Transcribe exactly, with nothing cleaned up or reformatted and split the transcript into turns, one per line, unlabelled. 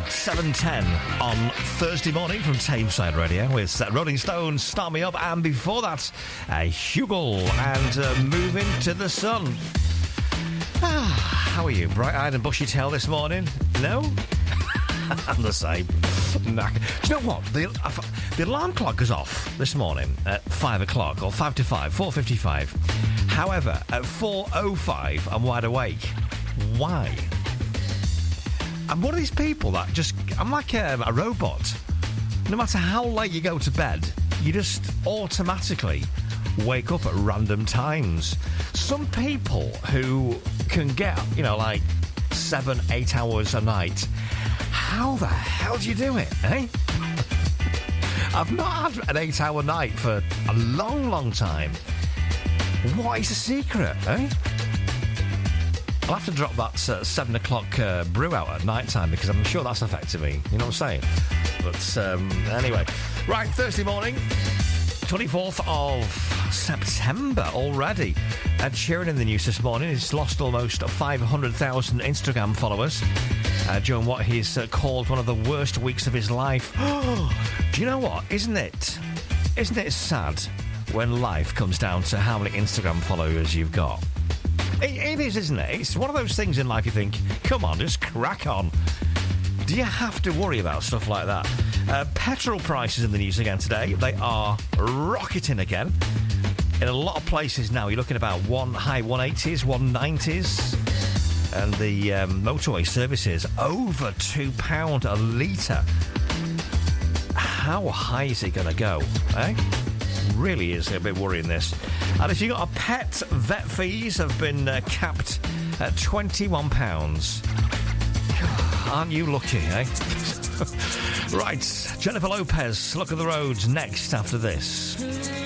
seven ten on Thursday morning from Tameside Radio with uh, Rolling Stones, Start Me Up, and before that, uh, Hugel and uh, Moving to the Sun. Ah, how are you? Bright-eyed and bushy-tailed this morning? No? I'm the same. Nah. Do you know what? The, uh, the alarm clock goes off this morning at five o'clock, or five to five, four fifty-five. However, at four oh five, I'm wide awake. Why? I'm one of these people that just... I'm like um, a robot. No matter how late you go to bed, you just automatically wake up at random times. Some people who can get, you know, like seven, eight hours a night. How the hell do you do it, eh? I've not had an eight-hour night for a long, long time. What is the secret, eh? I'll have to drop that uh, seven o'clock uh, brew out at night time because I'm sure that's affected me. You know what I'm saying? But um, anyway. Right, Thursday morning, twenty-fourth of September already. Ed Sheeran in the news this morning. He's lost almost five hundred thousand Instagram followers uh, during what he's uh, called one of the worst weeks of his life. Do you know what? Isn't it? Isn't it sad when life comes down to how many Instagram followers you've got? It, it is, isn't it? It's one of those things in life you think, come on, just crack on. Do you have to worry about stuff like that? Uh, petrol prices in the news again today. They are rocketing again. In a lot of places now, you're looking about one high one eighties, one nineties. And the um, motorway services over two pounds a litre. How high is it going to go, eh? Really is a bit worrying, this. And if you've got a pet, vet fees have been uh, capped at twenty-one pounds. Aren't you lucky, eh? Right, Jennifer Lopez, Look at the Roads, next after this.